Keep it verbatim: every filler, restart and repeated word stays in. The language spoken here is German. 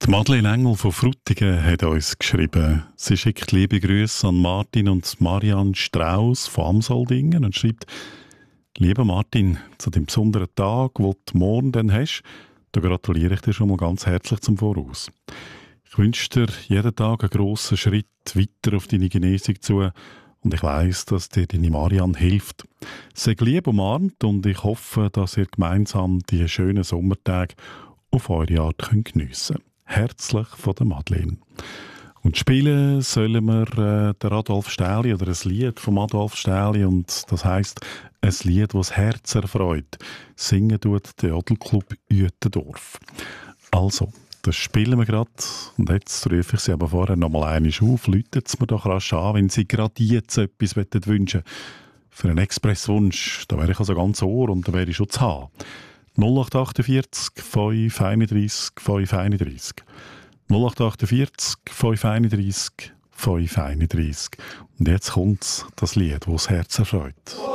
Die Madeleine Engel von Frutigen hat uns geschrieben. Sie schickt liebe Grüße an Martin und Marianne Strauss von Amsoldingen und schreibt: Lieber Martin, zu dem besonderen Tag, den du morgen dann hast, da gratuliere ich dir schon mal ganz herzlich zum Voraus. Ich wünsche dir jeden Tag einen grossen Schritt weiter auf deine Genesung zu und ich weiss, dass dir deine Marianne hilft. Sei lieb umarmt und ich hoffe, dass ihr gemeinsam die schönen Sommertage auf eure Art könnt geniessen könnt. Herzlich von der Madeleine. Und spielen sollen wir äh, der Adolf Stähli oder ein Lied vom Adolf Stähli, und das heisst ein Lied, das das Herz erfreut. Singen tut der Jodelclub Uetendorf. Also, das spielen wir gerade, und jetzt rufe ich Sie aber vorher noch mal einmal auf. Läutet es mir doch rasch an, wenn Sie gerade jetzt etwas wünschen wollen. Für einen Expresswunsch, da wäre ich also ganz ohr und da wäre ich schon zu haben. null acht achtundvierzig fünf einunddreissig fünf einunddreissig null acht achtundvierzig fünf einunddreissig fünf einunddreissig. Und jetzt kommt das Lied, das das Herz erfreut.